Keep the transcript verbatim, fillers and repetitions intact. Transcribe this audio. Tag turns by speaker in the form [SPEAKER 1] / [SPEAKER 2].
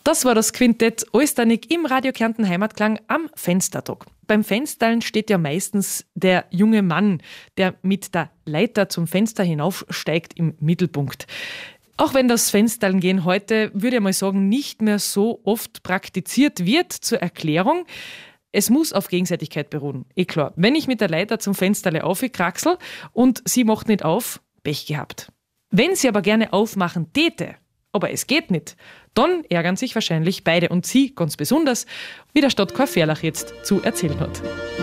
[SPEAKER 1] Das war das Quintett Oisternig im Radio Kärnten Heimatklang am Fenstertag. Beim Fensterln steht ja meistens der junge Mann, der mit der Leiter zum Fenster hinaufsteigt, im Mittelpunkt. Auch wenn das Fensterln gehen heute, würde ich mal sagen, nicht mehr so oft praktiziert wird, zur Erklärung: Es muss auf Gegenseitigkeit beruhen. Eh klar, wenn ich mit der Leiter zum Fensterle aufkraxel und sie macht nicht auf, Pech gehabt. Wenn sie aber gerne aufmachen täte, aber es geht nicht, dann ärgern sich wahrscheinlich beide und sie ganz besonders, wie der Stadtchor Ferlach jetzt zu erzählen hat.